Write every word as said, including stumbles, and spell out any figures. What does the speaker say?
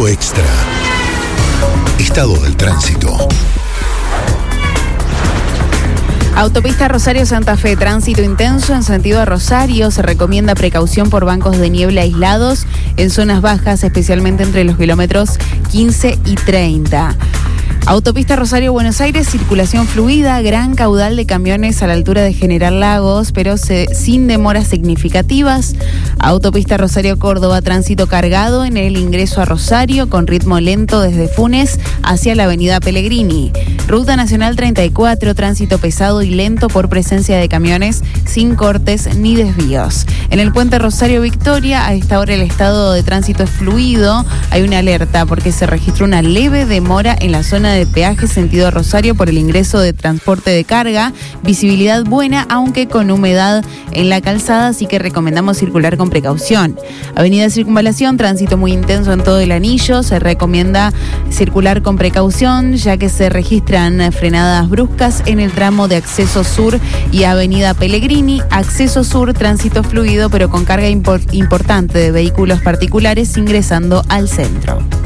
Extra. Estado del tránsito. Autopista Rosario-Santa Fe, tránsito intenso en sentido a Rosario. Se recomienda precaución por bancos de niebla aislados en zonas bajas, especialmente entre los kilómetros quince y treinta. Autopista Rosario-Buenos Aires, circulación fluida, gran caudal de camiones a la altura de General Lagos, pero se, sin demoras significativas. Autopista Rosario-Córdoba, tránsito cargado en el ingreso a Rosario, con ritmo lento desde Funes hacia la avenida Pellegrini. Ruta Nacional treinta y cuatro, tránsito pesado y lento por presencia de camiones, sin cortes ni desvíos. En el puente Rosario-Victoria, a esta hora el estado de tránsito es fluido. Hay una alerta porque se registró una leve demora en la zona de peaje sentido Rosario por el ingreso de transporte de carga. Visibilidad buena, aunque con humedad en la calzada, así que recomendamos circular con precaución. Avenida Circunvalación, tránsito muy intenso en todo el anillo. Se recomienda circular con precaución, ya que se registran frenadas bruscas en el tramo de acceso sur y avenida Pellegrini. Acceso sur, tránsito fluido, pero con carga import- importante de vehículos particulares ingresando al centro.